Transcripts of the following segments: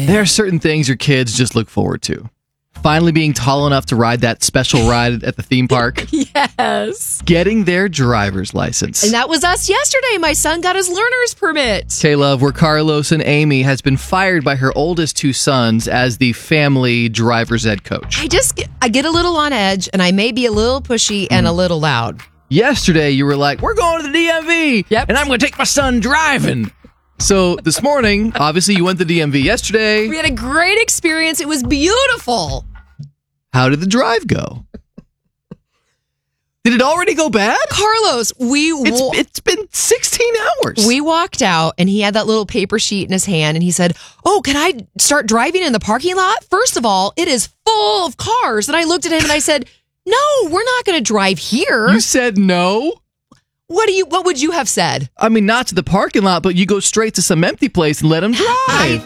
There are certain things your kids just look forward to. Finally being tall enough to ride that special ride at the theme park. Yes. Getting their driver's license. And that was us yesterday. My son got his learner's permit. K-Love, where Carlos and Amy has been fired by her oldest two sons as the family driver's ed coach. I get a little on edge, and I may be a little pushy and a little loud. Yesterday, you were like, we're going to the DMV, and I'm going to take my son driving. So this morning, obviously, you went to the DMV yesterday. We had a great experience. It was beautiful. How did the drive go? Did it already go bad? Carlos, it's been 16 hours. We walked out, and he had that little paper sheet in his hand, and he said, oh, can I start driving in the parking lot? First of all, it is full of cars. And I looked at him, and I said, no, we're not going to drive here. You said no? What would you have said? I mean, not to the parking lot, but you go straight to some empty place and let him drive.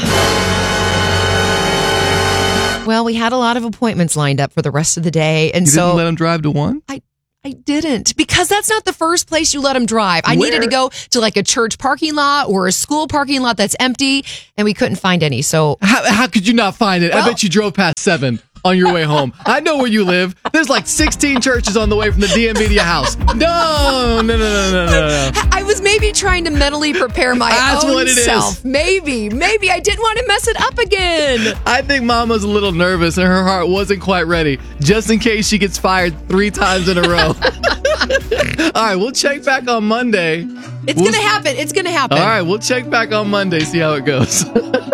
Well, we had a lot of appointments lined up for the rest of the day. And you didn't let him drive to one? I didn't, because that's not the first place you let him drive. I needed to go to like a church parking lot or a school parking lot that's empty, and we couldn't find any. So how could you not find it? Well, I bet you drove past 7 on your way home. I know where you live. There's like 16 churches on the way from the DMV to your house. No. I was maybe trying to mentally prepare my own self. Is. Maybe I didn't want to mess it up again. I think Mama's a little nervous and her heart wasn't quite ready, just in case she gets fired 3 times in a row. All right, we'll check back on Monday. It's going to happen. All right, we'll check back on Monday, see how it goes.